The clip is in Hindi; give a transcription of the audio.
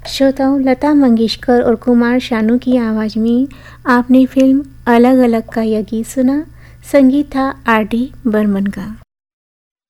श्रोताओं, लता मंगेशकर और कुमार शानू की आवाज़ में आपने फिल्म अलग अलग का यह गीत सुना। संगीत था आर डी बर्मन का।